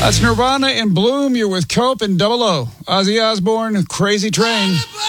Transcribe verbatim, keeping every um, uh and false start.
That's Nirvana in Bloom. You're with Cope and Double O. Ozzy Osbourne, Crazy Train.